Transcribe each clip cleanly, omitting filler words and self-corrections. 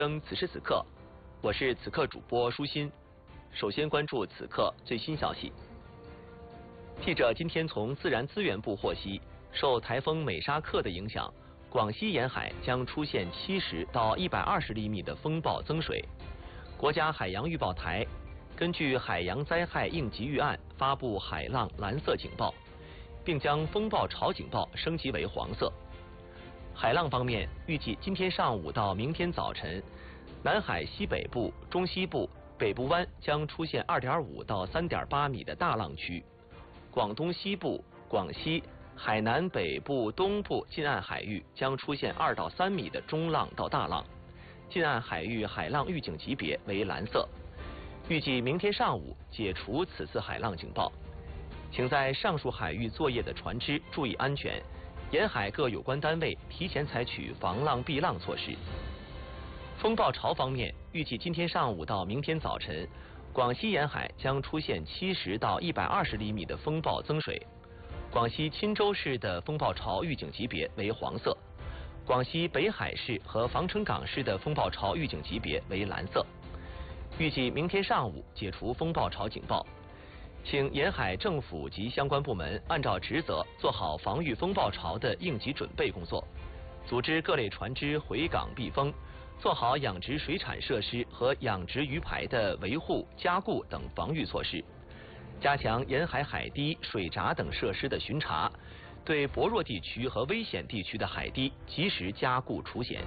此时此刻，我是此刻主播舒心。首先关注此刻最新消息。记者今天从自然资源部获悉，受台风美沙克的影响，广西沿海将出现70到120厘米的风暴增水。国家海洋预报台根据海洋灾害应急预案发布海浪蓝色警报，并将风暴潮警报升级为黄色。海浪方面，预计今天上午到明天早晨，南海西北部、中西部、北部湾将出现2.5到3.8米的大浪区，广东西部、广西、海南北部、东部近岸海域将出现2到3米的中浪到大浪，近岸海域海浪预警级别为蓝色。预计明天上午解除此次海浪警报，请在上述海域作业的船只注意安全。沿海各有关单位提前采取防浪避浪措施。风暴潮方面，预计今天上午到明天早晨，广西沿海将出现70到120厘米的风暴增水。广西钦州市的风暴潮预警级别为黄色，广西北海市和防城港市的风暴潮预警级别为蓝色。预计明天上午解除风暴潮警报。请沿海政府及相关部门按照职责做好防御风暴潮的应急准备工作，组织各类船只回港避风，做好养殖水产设施和养殖鱼排的维护、加固等防御措施，加强沿海海堤、水闸等设施的巡查，对薄弱地区和危险地区的海堤及时加固除险。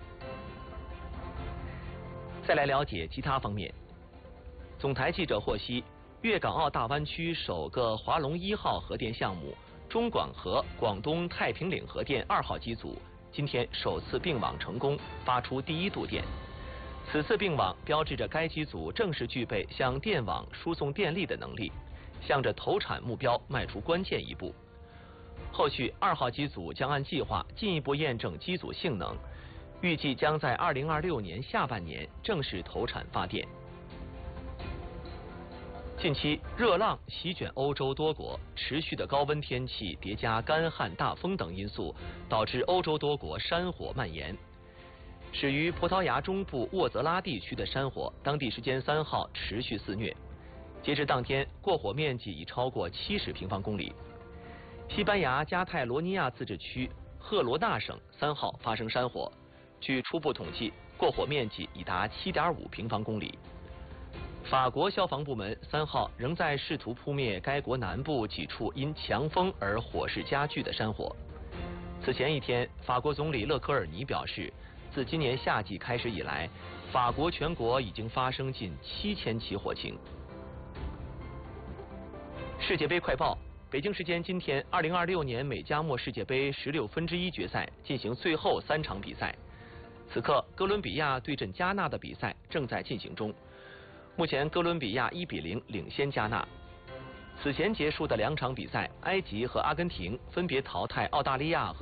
再来了解其他方面，总台记者获悉，粤港澳大湾区首个华龙1号核电项目中广核广东太平岭核电2号机组今天首次并网成功，发出第1度电。此次并网标志着该机组正式具备向电网输送电力的能力，向着投产目标迈出关键一步。后续2号机组将按计划进一步验证机组性能，预计将在2026年下半年正式投产发电。近期热浪席卷欧洲多国，持续的高温天气叠加干旱、大风等因素，导致欧洲多国山火蔓延。始于葡萄牙中部沃泽拉地区的山火，当地时间3号持续肆虐，截至当天，过火面积已超过70平方公里。西班牙加泰罗尼亚自治区赫罗纳省3号发生山火，据初步统计，过火面积已达7.5平方公里。法国消防部门3号仍在试图扑灭该国南部几处因强风而火势加剧的山火。此前一天，法国总理勒科尔尼表示，自今年夏季开始以来，法国全国已经发生近7000起火情。世界杯快报：北京时间今天，2026年美加墨世界杯16分之一决赛进行最后3场比赛。此刻，哥伦比亚对阵加纳的比赛正在进行中。目前哥伦比亚1比0领先加纳。此前结束的2场比赛，埃及和阿根廷分别淘汰澳大利亚和